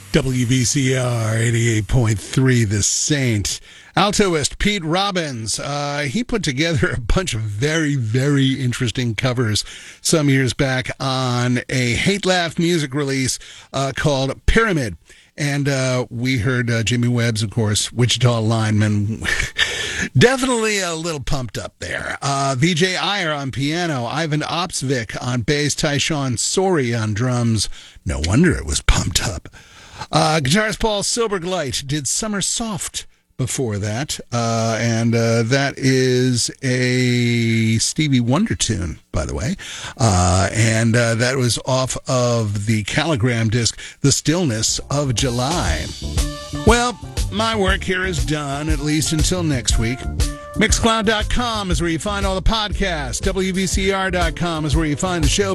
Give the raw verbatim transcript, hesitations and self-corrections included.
W V C R eighty-eight point three, The Saint. Altoist Pete Robbins, uh, he put together a bunch of very, very interesting covers some years back on a Hate Laugh music release uh, called Pyramid. And uh, we heard uh, Jimmy Webb's, of course, Wichita Lineman. Definitely a little pumped up there. Uh, V J Iyer on piano, Ivan Opsvik on bass, Tyshawn Sorey on drums. No wonder it was pumped up. Uh, guitarist Paul Silbergleit did Summer Soft before that, uh, and uh, that is a Stevie Wonder tune, by the way, uh, and uh, that was off of the Caligram disc, The Stillness of July. Well, my work here is done, at least until next week. Mixcloud dot com is where you find all the podcasts. W V C R dot com is where you find the show